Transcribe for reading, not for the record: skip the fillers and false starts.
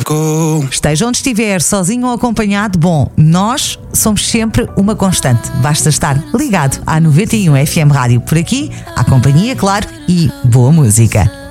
go. Esteja onde estiver, sozinho ou acompanhado, bom, nós somos sempre uma constante. Basta estar ligado à 91 FM Rádio. Por aqui, à companhia, claro, e boa música.